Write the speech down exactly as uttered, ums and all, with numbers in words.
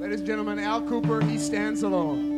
Ladies and gentlemen, Al Kooper, He Stands Alone.